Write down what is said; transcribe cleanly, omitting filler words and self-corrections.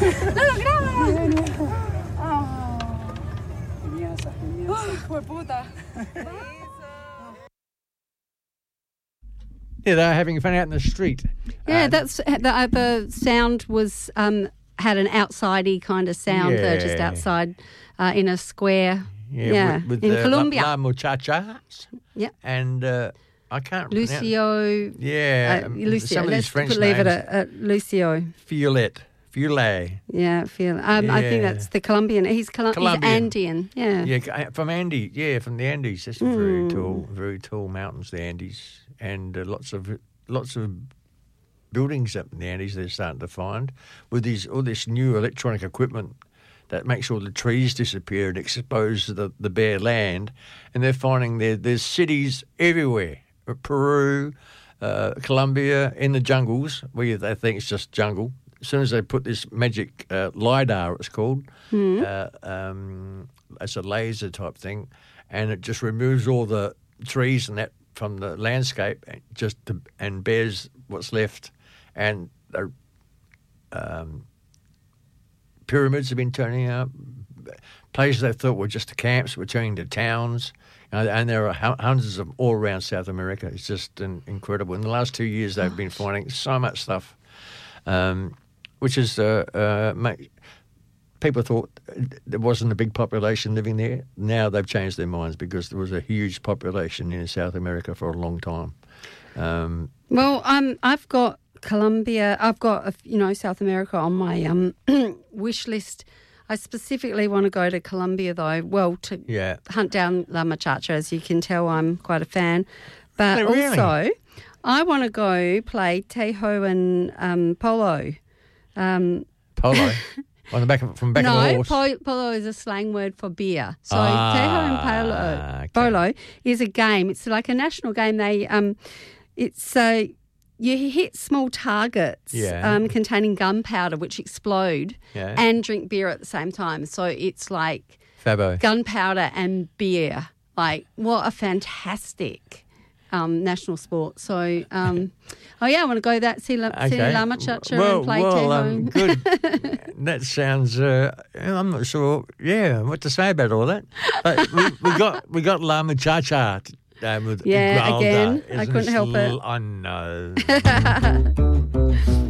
Yeah, they're having fun out in the street. Yeah, that's the sound was had an outsidey kind of sound there, just outside in a square. With in Colombia. La Muchachas. Yeah, and I can't Lucio. Lucio. Some of these French leave names. it at Lucio. Fiolet. Yeah, I think that's the Colombian. He's Andean. Yeah. Yeah, from Andy. Yeah, from the Andes. That's very tall mountains, the Andes, and lots of buildings up in the Andes. They're starting to find with all this new electronic equipment that makes all the trees disappear and expose the bare land, and they're finding there's cities everywhere. Peru, Colombia, in the jungles where they think it's just jungle. As soon as they put this magic LiDAR, it's called, it's a laser type thing, and it just removes all the trees and that from the landscape, and bears what's left. And the pyramids have been turning up. Places they thought were just camps were turning to towns. And there are hundreds of them all around South America. It's just incredible. In the last 2 years, they've been finding so much stuff, which is people thought there wasn't a big population living there. Now they've changed their minds because there was a huge population in South America for a long time. I've got Colombia. I've got South America on my wish list. I specifically want to go to Colombia, though, to hunt down La Muchacha. As you can tell, I'm quite a fan. But also, I want to go play Tejo and polo. Polo? On the back of the horse? No, polo is a slang word for beer. So Tejo and polo is a game. It's like a national game. You hit small targets containing gunpowder which explode and drink beer at the same time. So it's like Fabo. Gunpowder and beer. Like, what a fantastic national sport. So, I want to go see La Muchacha and play Tejo. Good. That sounds, I'm not sure, what to say about all that. But we got La Muchacha. With again, I couldn't help it. I know.